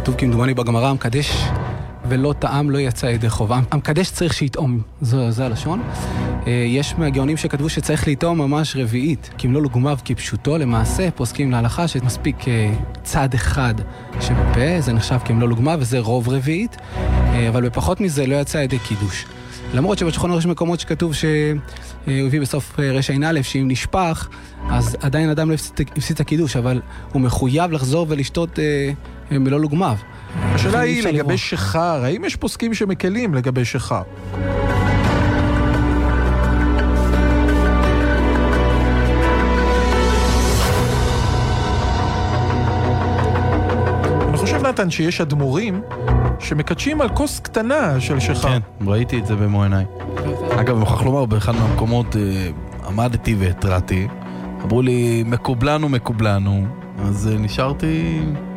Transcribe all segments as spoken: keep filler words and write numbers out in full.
כתוב כמדומני בגמרא, המקדש ולא טעם לא יצא ידי חובה. המקדש צריך שיטעום, זו, זה הלשון. יש מהגאונים שכתבו שצריך לטעום ממש רביעית, כי אם לא לוגמיו כפשוטו, למעשה פוסקים להלכה שמספיק צד אחד שבפה, זה נחשב כי אם לא לוגמיו, וזה רוב רביעית, אבל בפחות מזה לא יצא ידי קידוש. למרות שבשולחן יש מקומות שכתוב שהוא הביא בסוף רשע עין א', שאם נשפך, אז עדיין אדם לא הפסיד את הקידוש, אבל הוא מחויב לחזור ולשתות מלא לוגמיו. השאלה היא לגבי שחר, האם יש פוסקים שמקלים לגבי שחר? אני חושב נתן שיש אדמו"רים שמקדשים על כוס קטנה של שחר. כן, ראיתי את זה במו עיניי. אגב, אני מוכרח לומר, באחד מהמקומות עמדתי והתרעתי, אמרו לי מקובלנו מקובלנו, אז נשארתי...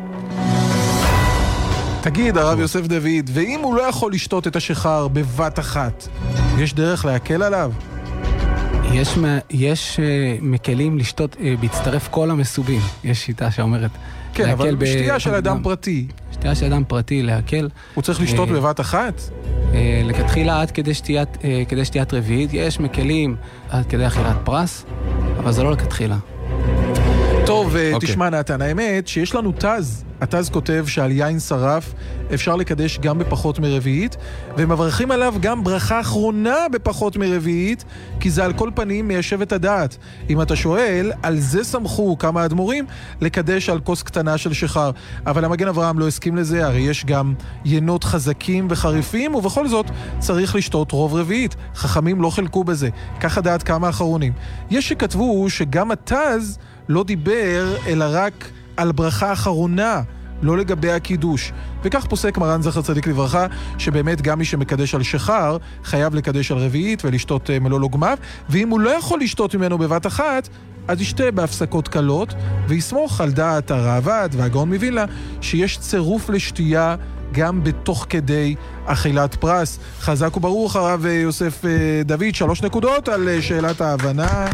תגיד, הרב יוסף דוד, ואם הוא לא יכול לשתות את השחר בבת אחת, יש דרך להקל עליו? יש, יש uh, מקלים לשתות, uh, בהצטרף כל המסובים. יש שיטה שאומרת... כן, אבל ב... שתייה של אדם פרטי. שתייה של אדם פרטי, להקל. הוא צריך לשתות uh, בבת אחת? Uh, לכתחילה עד כדי שתיית, uh, כדי שתיית רביעית. יש מקלים עד כדי אכילת פרס, אבל זה לא לכתחילה. טוב, okay. תשמע נתן, האמת שיש לנו תז. התז כותב שעל יין שרף אפשר לקדש גם בפחות מרביעית, ומברכים עליו גם ברכה אחרונה בפחות מרביעית, כי זה על כל פנים מיישב את הדעת. אם אתה שואל, על זה סמכו כמה אדמו"רים לקדש על כוס קטנה של שחר. אבל המגן אברהם לא הסכים לזה, הרי יש גם ינות חזקים וחריפים, ובכל זאת צריך לשתות רוב רביעית. חכמים לא חלקו בזה. ככה דעת כמה אחרונים. יש שכתבו שגם התז לא דיבר, אלא רק על ברכה אחרונה, לא לגבי הקידוש. וכך פוסק מרן זכר צדיק לברכה, שבאמת גם מי שמקדש על שחר, חייב לקדש על רביעית ולשתות מלוא לוגמיו, ואם הוא לא יכול לשתות ממנו בבת אחת, אז ישתה בהפסקות קלות, ויסמוך על דעת הרעב"ד והגאון מווילנה, שיש צירוף לשתייה גם בתוך כדי אכילת פרס. חזק וברוך הרב יוסף דוד, שלוש נקודות על שאלת ההבנה.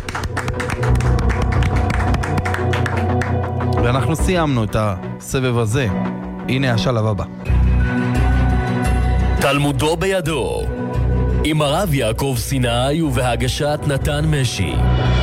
ואנחנו סיימנו את הסבב הזה. הנה השלב הבא. תלמודו בידו, עם הרב יעקב סיני ובהגשת נתן משי.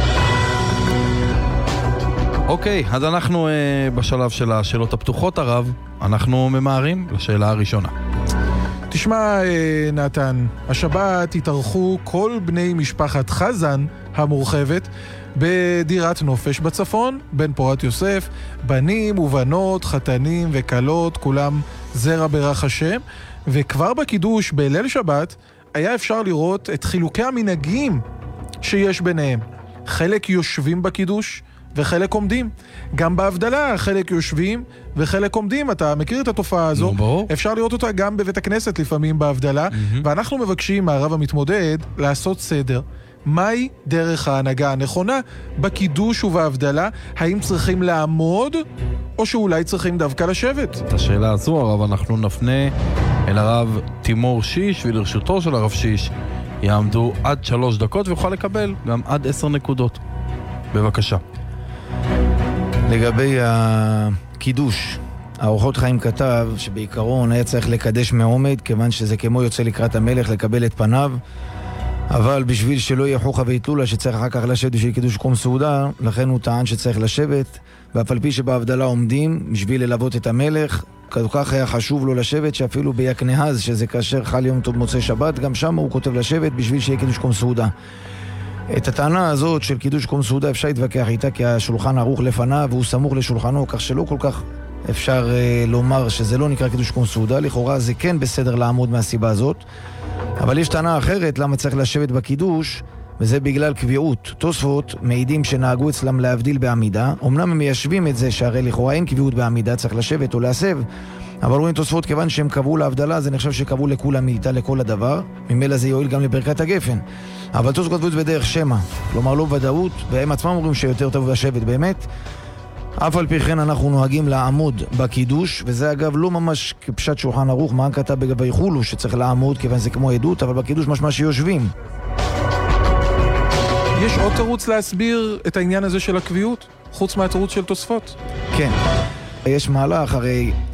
אוקיי, אז אנחנו אה, בשלב של השאלות הפתוחות, הרב. אנחנו ממהרים לשאלה הראשונה. תשמע, אה, נתן, השבת התארחו כל בני משפחת חזן המורחבת בדירת נופש בצפון, בן פורת יוסף, בנים ובנות, חתנים וקלות, כולם זרע ברך השם, וכבר בקידוש בליל שבת היה אפשר לראות את חילוקי המנהגים שיש ביניהם. חלק יושבים בקידוש וחלק עומדים. גם בהבדלה חלק יושבים וחלק עומדים. אתה מכיר את התופעה הזו? ברור. אפשר לראות אותה גם בבית הכנסת לפעמים בהבדלה, mm-hmm. ואנחנו מבקשים מהרב המתמודד לעשות סדר. מהי דרך ההנהגה הנכונה בקידוש ובהבדלה? האם צריכים לעמוד או שאולי צריכים דווקא לשבת? את השאלה הזו, הרב, אנחנו נפנה אל הרב תימור שיש, ולרשותו של הרב שיש יעמדו עד שלוש דקות ויוכל לקבל גם עד עשר נקודות. בבקשה. לגבי הקידוש, האורחות חיים כתב שבעיקרון היה צריך לקדש מעומד, כיוון שזה כמו יוצא לקראת המלך לקבל את פניו, אבל בשביל שלא יהיה חוכה והתלולה שצריך אחר כך לשבת בשביל קידוש קום סעודה, לכן הוא טען שצריך לשבת, ואף על פי שבהבדלה עומדים בשביל ללוות את המלך, כל כך היה חשוב לו לשבת, שאפילו ביקנהז, שזה כאשר חל יום טוב מוצאי שבת, גם שם הוא כותב לשבת בשביל שיהיה קידוש קום סעודה. את הטענה הזאת של קידוש קום סעודה אפשר להתווכח איתה, כי השולחן ערוך לפניו והוא סמוך לשולחנו, כך שלא כל כך אפשר אה, לומר שזה לא נקרא קידוש קום סעודה. לכאורה זה כן בסדר לעמוד מהסיבה הזאת, אבל יש טענה אחרת למה צריך לשבת בקידוש, וזה בגלל קביעות. תוספות מעידים שנהגו אצלם להבדיל בעמידה, אמנם הם מיישבים את זה שהרי לכאורה אין קביעות בעמידה, צריך לשבת או להסב, אבל רואים תוספות כיוון שהם קבעו להבדלה, זה נחשב שקבעו לכולם מאיתה לכל הדבר, ממילא זה יועיל גם לברכת הגפן. אבל תוספות כתבו את זה בדרך שמה, כלומר לא ודאות, והם עצמם אומרים שיותר טוב לשבת באמת. אף על פי כן אנחנו נוהגים לעמוד בקידוש, וזה אגב לא ממש כפשט שולחן ערוך, מה כתב בגבי חולו שצריך לעמוד כיוון זה כמו עדות, אבל בקידוש משמע שיושבים. יש עוד תירוץ להסביר את העניין הזה של הקביעות, חוץ מהתירוץ של תוספות? כן. יש מהלך, הרי